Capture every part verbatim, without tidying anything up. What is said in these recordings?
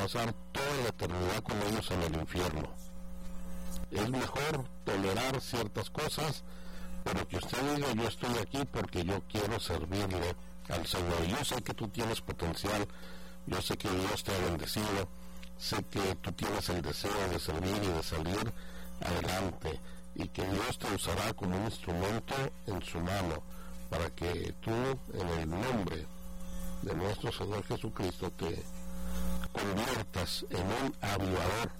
pasar toda la eternidad con ellos en el infierno. Es mejor tolerar ciertas cosas, pero que usted diga, yo estoy aquí porque yo quiero servirle al Señor. Yo sé que tú tienes potencial, yo sé que Dios te ha bendecido, sé que tú tienes el deseo de servir y de salir adelante, y que Dios te usará como un instrumento en su mano para que tú, en el nombre de nuestro Señor Jesucristo, te conviertas en un avivador.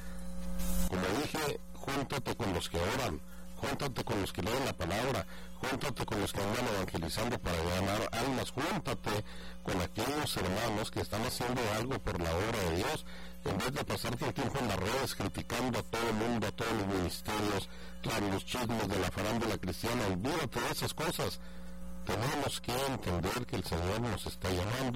Como dije, júntate con los que oran, júntate con los que leen la palabra, júntate con los que andan evangelizando para ganar almas, júntate con aquellos hermanos que están haciendo algo por la obra de Dios, en vez de pasarte el tiempo en las redes criticando a todo el mundo, a todos los ministerios, a los chismes de la farándula cristiana. Olvídate de esas cosas. Tenemos que entender que el Señor nos está llamando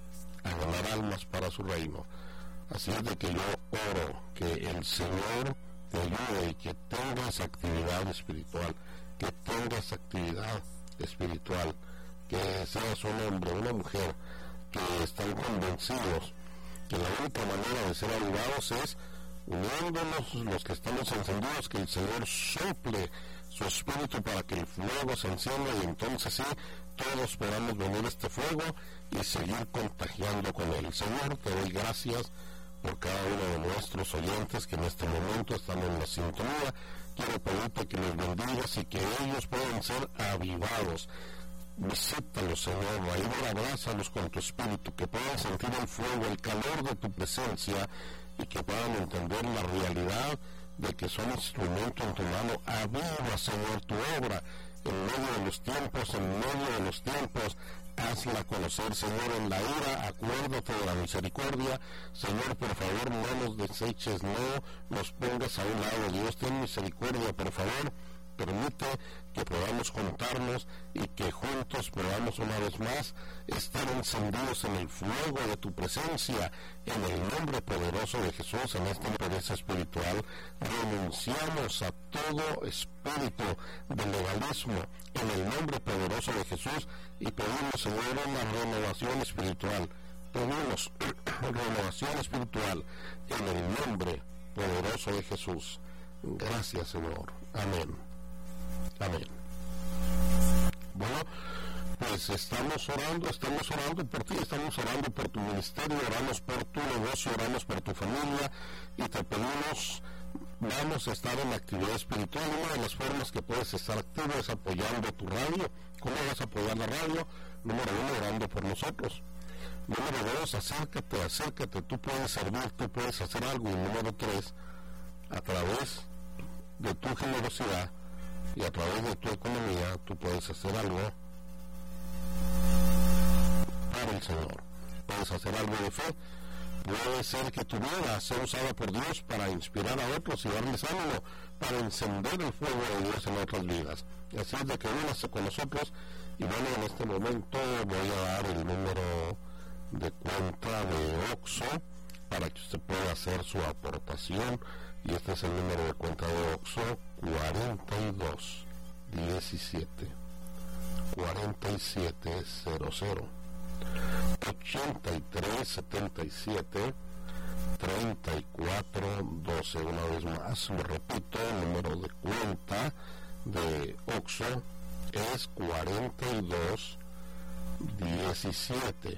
a ganar almas para su reino. Así es de que yo oro que el Señor te ayude y que tengas actividad espiritual, que tengas actividad espiritual, que seas un hombre, una mujer, que están convencidos que la única manera de ser avivados es uniéndonos los que estamos encendidos, que el Señor sople su espíritu para que el fuego se encienda, y entonces sí, todos podamos venir a este fuego y seguir contagiando con él. Señor, te doy gracias por cada uno de nuestros oyentes que en este momento están en la sintonía. Quiero pedirte que los bendigas y que ellos puedan ser avivados. Visítalos, Señor, ayúdalos, abrázalos con tu espíritu, que puedan sentir el fuego, el calor de tu presencia, y que puedan entender la realidad de que son instrumento en tu mano. Aviva, Señor, tu obra en medio de los tiempos, en medio de los tiempos. Hazla conocer, Señor, en la ira. Acuérdate de la misericordia. Señor, por favor, no nos deseches, no nos pongas a un lado. Dios, ten misericordia, por favor. Permite que podamos juntarnos y que juntos podamos una vez más estar encendidos en el fuego de tu presencia. En el nombre poderoso de Jesús, en esta pobreza espiritual, renunciamos a todo espíritu de legalismo en el nombre poderoso de Jesús, y pedimos, Señor, una renovación espiritual. Pedimos renovación espiritual en el nombre poderoso de Jesús. Gracias, Señor. Amén. Amén. Bueno, pues estamos orando, estamos orando por ti, estamos orando por tu ministerio, oramos por tu negocio, oramos por tu familia, y te pedimos, vamos a estar en actividad espiritual. Una de las formas que puedes estar activo es apoyando tu radio. ¿Cómo vas a apoyar la radio? Número uno, orando por nosotros. Número dos, acércate, acércate, tú puedes servir, tú puedes hacer algo. Y número tres, a través de tu generosidad y a través de tu economía, tú puedes hacer algo para el Señor. Puedes hacer algo de fe. Puede ser que tu vida sea usada por Dios para inspirar a otros y darles ánimo, para encender el fuego de Dios en otras vidas. Y así es de que únase con nosotros. Y bueno, en este momento voy a dar el número de cuenta de Oxxo para que usted pueda hacer su aportación. Y este es el número de cuenta de Oxxo: cuarenta y dos diecisiete cuarenta y siete cero cero ochenta y tres setenta y siete treinta y cuatro doce. Una vez más, lo repito, el número de cuenta de Oxxo es cuarenta y dos diecisiete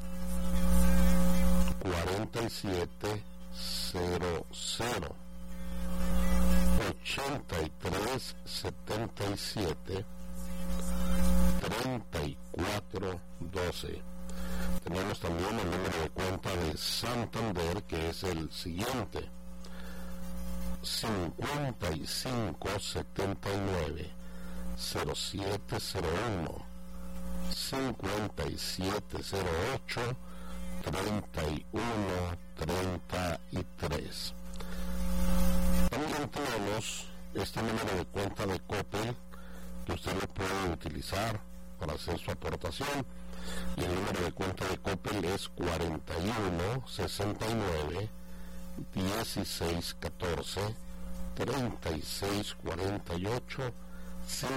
cuarenta y siete cero cero ochenta y tres setenta y siete treinta y cuatro doce. Tenemos también el número de cuenta de Santander, que es el siguiente: cincuenta y cinco setenta y nueve cero siete cero uno cincuenta y siete cero ocho treinta y uno treinta y tres. También tenemos este número de cuenta de Coppel, que usted lo puede utilizar para hacer su aportación, y el número de cuenta de Coppel es cuarenta y uno sesenta y nueve dieciséis catorce treinta y seis cuarenta y ocho